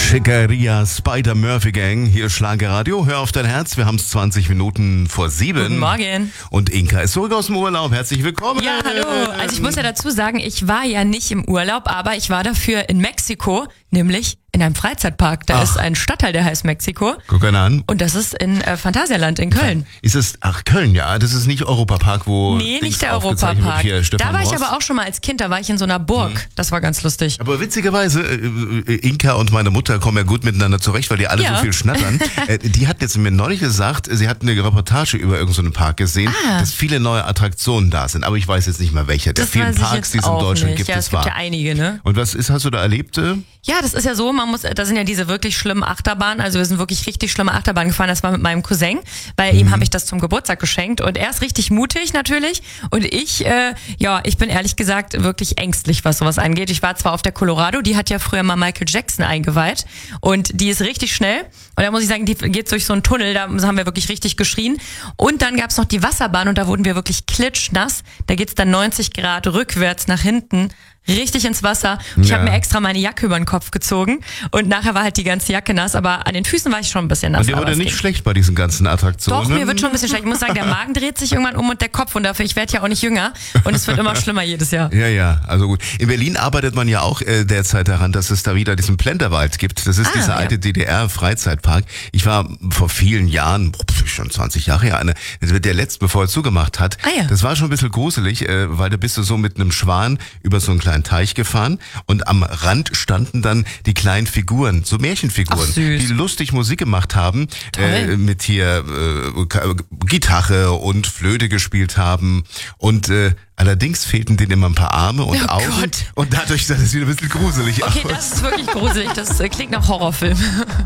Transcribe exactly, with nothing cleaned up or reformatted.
Schickeria Spider-Murphy Gang, hier Schlagerradio. Hör auf dein Herz, wir haben es zwanzig Minuten vor sieben. Guten Morgen. Und Inka ist zurück aus dem Urlaub. Herzlich willkommen. Ja, hallo. Also ich muss ja dazu sagen, ich war ja nicht im Urlaub, aber ich war dafür in Mexiko, nämlich in einem Freizeitpark. Da Ach. ist ein Stadtteil, der heißt Mexiko. Guck einer an. Und das ist in äh, Phantasialand in Köln. Ist es, ach Köln, ja, das ist nicht Europapark, wo... Nee, Dings nicht der aufgezeichnet wird, Europapark. hier Stefan Da war ich Ross. aber auch schon mal als Kind, da war ich in so einer Burg. Mhm. Das war ganz lustig. Aber witzigerweise, äh, Inka und meine Mutter kommen ja gut miteinander zurecht, weil die alle Ja. so viel schnattern. äh, die hat jetzt mir neulich gesagt, sie hat eine Reportage über irgendeinen so Park gesehen, Ah. dass viele neue Attraktionen da sind. Aber ich weiß jetzt nicht mal welche. Der Das vielen weiß ich Parks, jetzt die es in auch Deutschland nicht. gibt, Ja, es es gibt war. ja einige, ne? Und was ist, hast du da erlebt? Äh? Ja, das ist ja so, man muss, da sind ja diese wirklich schlimmen Achterbahnen, also wir sind wirklich richtig schlimme Achterbahnen gefahren, das war mit meinem Cousin, weil Mhm. ihm habe ich das zum Geburtstag geschenkt und er ist richtig mutig natürlich und ich, äh, ja, ich bin ehrlich gesagt wirklich ängstlich, was sowas angeht. Ich war zwar auf der Colorado, die hat ja früher mal Michael Jackson eingeweiht und die ist richtig schnell und da muss ich sagen, die geht durch so einen Tunnel, da haben wir wirklich richtig geschrien und dann gab's noch die Wasserbahn und da wurden wir wirklich klitschnass, da geht's dann neunzig Grad rückwärts nach hinten, richtig ins Wasser. Und ich Ja. habe mir extra meine Jacke über den Kopf gezogen und nachher war halt die ganze Jacke nass, aber an den Füßen war ich schon ein bisschen nass. Und dir aber wurde es nicht ging. schlecht bei diesen ganzen Attraktionen? Doch, mir wird schon ein bisschen schlecht. Ich muss sagen, der Magen dreht sich irgendwann um und der Kopf und dafür, ich werde ja auch nicht jünger und es wird immer schlimmer jedes Jahr. Ja, ja, also gut. In Berlin arbeitet man ja auch äh, derzeit daran, dass es da wieder diesen Plenterwald gibt. Das ist Ah, dieser ja. alte D D R-Freizeitpark. Ich war vor vielen Jahren, pf, schon zwanzig Jahre her, eine, der letzte, bevor er zugemacht hat. Ah, ja. Das war schon ein bisschen gruselig, äh, weil da bist du so mit einem Schwan über so einen kleinen Teich gefahren und am Rand standen dann die kleinen Figuren, so Märchenfiguren, Ach, süß. die lustig Musik gemacht haben, Toll. äh, mit hier äh, Ka- Gitarre und Flöte gespielt haben und äh, allerdings fehlten denen immer ein paar Arme und Oh Augen Gott. und dadurch sah das wieder ein bisschen gruselig Okay, aus. das ist wirklich gruselig. Das äh, klingt nach Horrorfilm.